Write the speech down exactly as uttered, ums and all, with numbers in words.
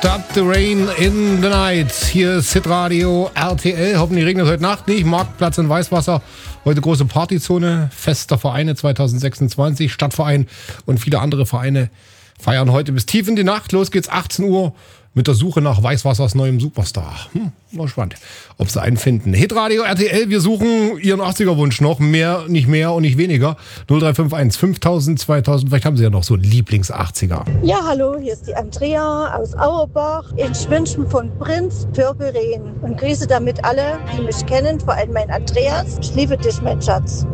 Stop the Rain in the Night. Hier ist Hitradio R T L. Hoffentlich regnet es heute Nacht nicht. Marktplatz in Weißwasser. Heute große Partyzone. Fest der Vereine zwanzig sechsundzwanzig. Stadtverein und viele andere Vereine feiern heute bis tief in die Nacht. Los geht's achtzehn Uhr mit der Suche nach Weißwassers neuem Superstar. Hm, mal spannend, ob sie einen finden. Hitradio R T L, wir suchen Ihren achtziger-Wunsch noch. Mehr, nicht mehr und nicht weniger. null drei fünf eins fünftausend, zweitausend. Vielleicht haben Sie ja noch so einen Lieblings-achtziger. Ja, hallo, hier ist die Andrea aus Auerbach. Ich wünsche mir von Prinz Purpurine und grüße damit alle, die mich kennen, vor allem mein Andreas. Ich liebe dich, mein Schatz.